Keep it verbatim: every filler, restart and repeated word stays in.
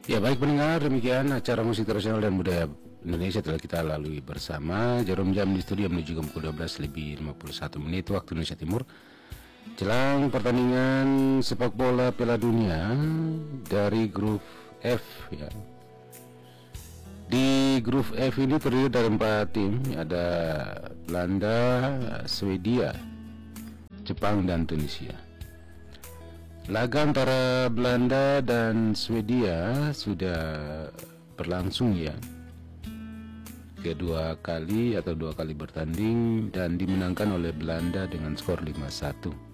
Ya baik pendengar, demikian acara musik tradisional dan budaya Indonesia telah kita lalui bersama. Jarum jam di studio menuju ke pukul dua belas lebih lima puluh satu menit waktu Indonesia Timur, jelang pertandingan sepak bola Piala Dunia dari grup F ya. Di grup F ini terdiri dari empat tim, ada Belanda, Swedia, Jepang, dan Tunisia. Laga antara Belanda dan Swedia sudah berlangsung ya, kedua kali atau dua kali bertanding dan dimenangkan oleh Belanda dengan skor lima satu.